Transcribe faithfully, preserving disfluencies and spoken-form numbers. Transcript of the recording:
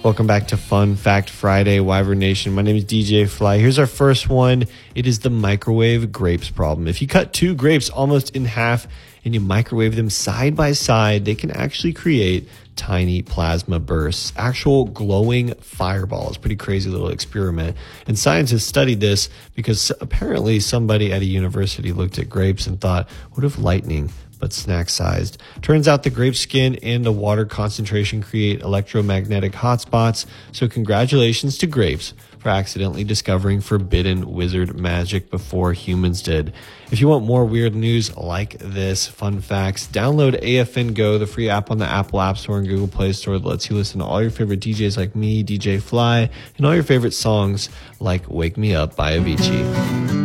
Welcome back to Fun Fact Friday, Wyvern Nation. My name is D J Fly. Here's our first one. It is the microwave grapes problem. If you cut two grapes almost in half and you microwave them side by side, they can actually create tiny plasma bursts, actual glowing fireballs. Pretty crazy little experiment. And scientists studied this because apparently somebody at a university looked at grapes and thought, what if lightning but snack-sized? Turns out the grape skin and the water concentration create electromagnetic hotspots, so congratulations to grapes for accidentally discovering forbidden wizard magic before humans did. If you want more weird news like this, fun facts, download A F N Go, the free app on the Apple App Store and Google Play Store that lets you listen to all your favorite D Js like me, D J Fly, and all your favorite songs like Wake Me Up by Avicii.